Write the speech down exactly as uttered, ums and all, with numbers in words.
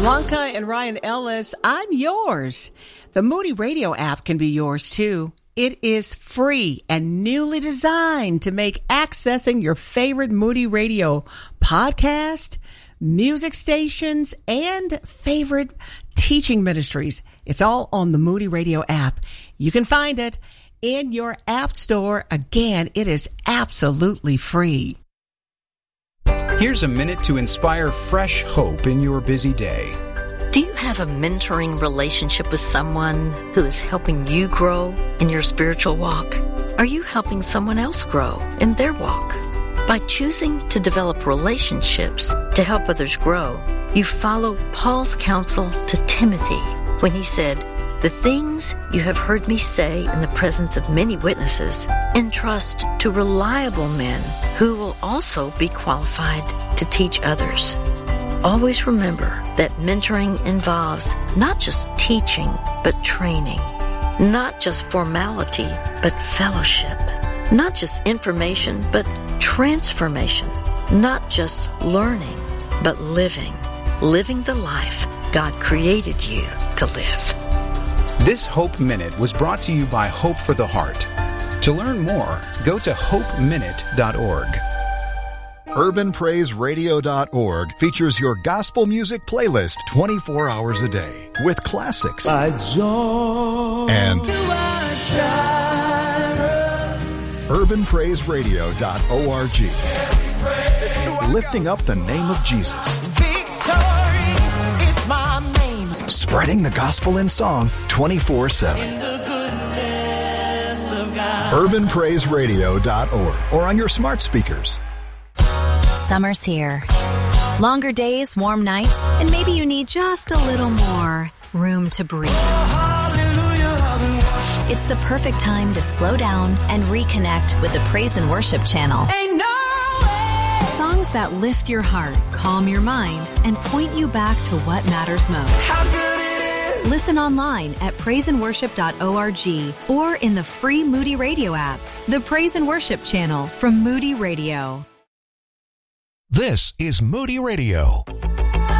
Blanca and Ryan Ellis, I'm yours. The Moody Radio app can be yours too. It is free and newly designed to make accessing your favorite Moody Radio podcast, music stations, and favorite teaching ministries. It's all on the Moody Radio app. You can find it in your app store. Again, it is absolutely free. Here's a minute to inspire fresh hope in your busy day. Do you have a mentoring relationship with someone who is helping you grow in your spiritual walk? Are you helping someone else grow in their walk? By choosing to develop relationships to help others grow, you follow Paul's counsel to Timothy when he said, "The things you have heard me say in the presence of many witnesses, entrust to reliable men who will also be qualified to teach others." Always remember that mentoring involves not just teaching, but training. Not just formality, but fellowship. Not just information, but transformation. Not just learning, but living. Living the life God created you to live. This Hope Minute was brought to you by Hope for the Heart. To learn more, go to hope minute dot org. urban praise radio dot org features your gospel music playlist twenty-four hours a day with classics and urban praise radio dot org, lifting up the name of Jesus. Victory is my name. Spreading the gospel in song twenty-four seven. urban praise radio dot org or on your smart speakers. Summer's here. Longer days, warm nights, and maybe you need just a little more room to breathe. It's the perfect time to slow down and reconnect with the Praise and Worship channel. Ain't no way. Songs that lift your heart, calm your mind, and point you back to what matters most. How good it is. Listen online at praise and worship dot org or in the free Moody Radio app. The Praise and Worship channel from Moody Radio. This is Moody Radio.